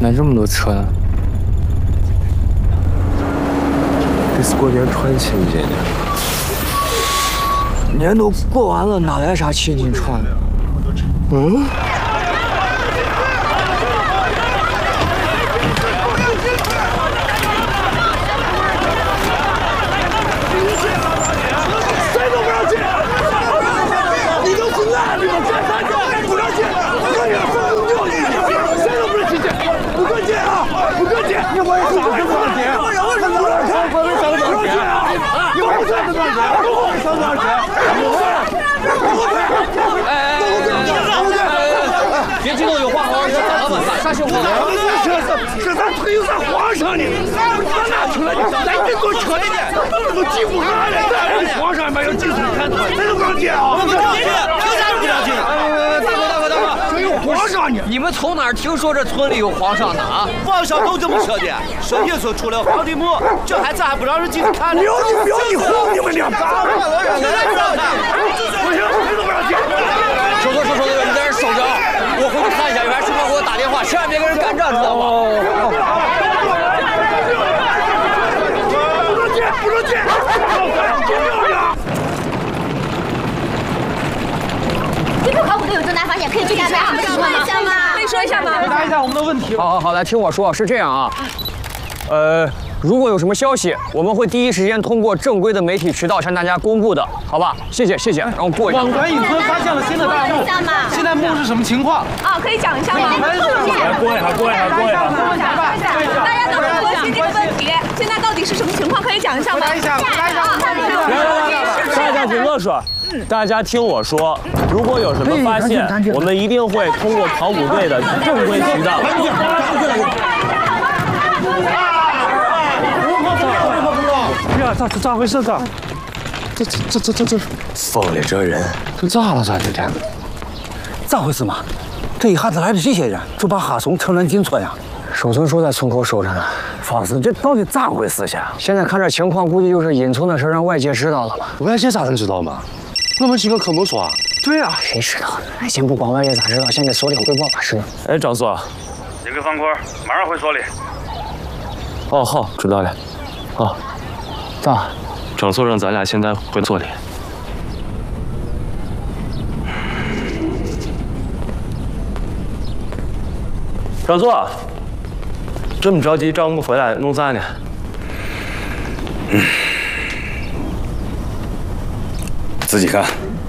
哪这么多车呢？ 这是过年串亲戚呢。 年都过完了，哪来啥亲戚串？嗯。 别激动，有话好好说。老板，啥情况？ 这咱腿有啥皇上呢？咱哪去了？咱这坐车里呢，都挤不下来。咱皇上们要进村看团，咱都不让进啊！ 不让进，凭啥不让进？大哥， 这有皇上呢！ 你们从哪儿听说这村里有皇上呢？啊？ 网上都这么说的，说你说出了皇帝墓，这还咋不让人进去看呢？ 苗你哄你们俩！ 现在不让进， 不行，谁都不让进！ 收车，你在这守着，我回去看一下，有啥情况给我打电话，千万别跟人干仗，知道吗？ 不能进！ 地图考古队有重大发现，可以具体说一下吗？ 可以说一下吗？ 回答一下我们的问题。 好，来听我说，是这样啊，如果有什么消息，我们会第一时间通过正规的媒体渠道向大家公布的，好吧？谢谢，让我过一下。 网管引村发现了新的大墓，现在墓是什么情况？ 啊，可以讲一下吗？ 过一下。 大家都很关心这个问题，现在到底是什么情况？可以讲一下吗？ 来， 大家听我说，大家听我说，如果有什么发现，我们一定会通过考古队的正规渠道。 呀，咋回事？这疯了这人！ 这咋了？这天？ 咋回事嘛？这一下子来的这些人，就把哈松城南进村呀。 守村说在村口守着呢。 方式，这到底咋回事去？ 现在看这情况，估计就是引村的事让外界知道了吧？ 外界咋能知道嘛？我们几个可没说。 对啊，谁知道？哎，先不管外界咋知道，先给所里汇报吧。是。 哎，张所， 你给方坤，马上回所里。 哦，好，知道了。啊， 咋？ 张所让咱俩现在回所里。张所，这么着急找我们回来弄啥呢？ 自己看。